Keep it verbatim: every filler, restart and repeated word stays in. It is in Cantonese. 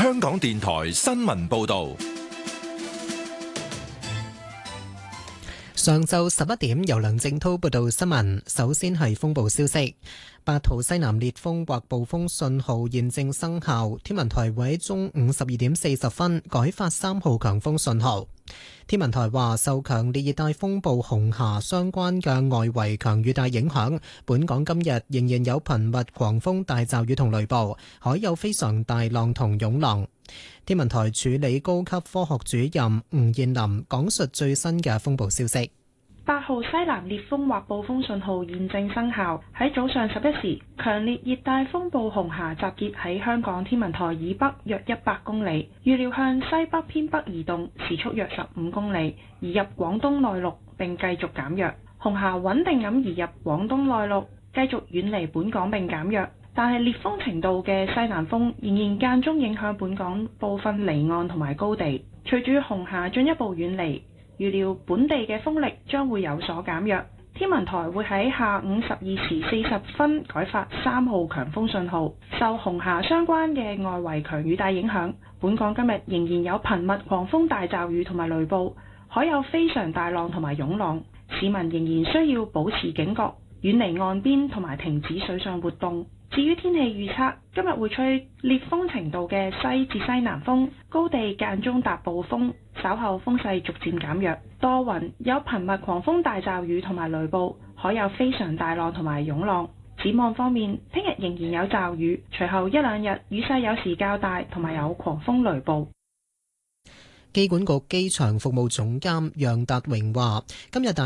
香港電台新聞報道。 上晝十一點，由梁正濤報道新聞。首先係風暴消息，八號西南烈風或暴風信號現正生效。天文台會喺中午十二點四十分改發三號強風信號。天文台話，受強烈熱帶風暴紅霞相關嘅外圍強雨帶影響，本港今日仍然有頻密狂風大驟雨同雷暴，海有非常大浪同湧浪。天文台助理高級科學主任吳彥林講述最新嘅風暴消息。 八號西南烈風或暴風信號現正生效。喺早上十一時，強烈熱帶風暴紅霞集結喺香港天文台以北約一百公里，預料向西北偏北移動，時速約十五公里，移入廣東內陸並繼續減弱。紅霞穩定咁移入廣東內陸，繼續遠離本港並減弱。但係烈風程度嘅西南風仍然間中影響本港部分離岸同埋高地。隨住紅霞進一步遠離，預料本地嘅風力將會有所減弱。天文台會喺下午十二時四十分改發三號強風信號。受紅霞相關嘅外圍強雨帶影響，本港今日仍然有頻密狂風大驟雨同埋雷暴，海有非常大浪同埋湧浪。市民仍然需要保持警覺，遠離岸邊同埋停止水上活動。至於天氣預測，今日會吹烈風程度嘅西至西南風，高地間中達暴風，稍後風勢逐漸減弱，多雲，有頻密狂風大驟雨同埋雷暴，海有非常大浪同埋湧浪。展望方面，聽日仍然有驟雨，隨後一兩日雨勢有時較大，同埋有狂風雷暴。 機管局機場服務總監楊達榮話：今日大